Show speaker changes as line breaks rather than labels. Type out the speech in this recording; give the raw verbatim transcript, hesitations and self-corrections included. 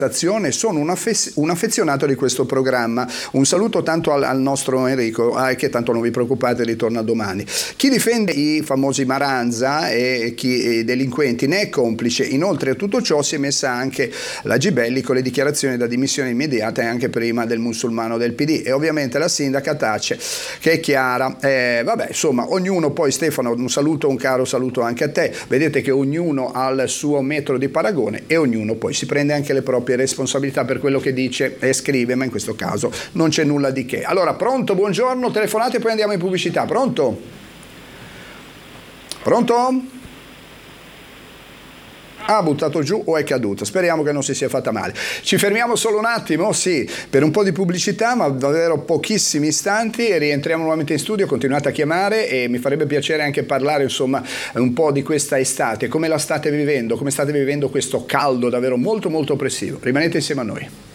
sono un, affez- un affezionato di questo programma. Un saluto tanto al, al nostro Enrico, ah, che tanto non vi preoccupate, ritorna domani. Chi difende i famosi Maranza e chi i delinquenti ne è complice. Inoltre a tutto ciò si è messa anche la Gibelli con le dichiarazioni da dimissione immediata e anche prima del musulmano del P D, e ovviamente la sindaca tace, che è chiara. Eh, vabbè, insomma, ognuno poi, Stefano, un saluto, un caro saluto anche a te. Vedete che ognuno ha il suo metro di paragone e ognuno poi si prende anche le proprie responsabilità per quello che dice e scrive, ma in questo caso non c'è nulla di che. Allora, pronto, buongiorno, telefonate e poi andiamo in pubblicità. Pronto? Pronto? Ha buttato giù o è caduta? Speriamo che non si sia fatta male. Ci fermiamo solo un attimo, sì, per un po' di pubblicità, ma davvero pochissimi istanti, e rientriamo nuovamente in studio. Continuate a chiamare e mi farebbe piacere anche parlare, insomma, un po' di questa estate, come la state vivendo, come state vivendo questo caldo davvero molto molto oppressivo. Rimanete insieme a noi.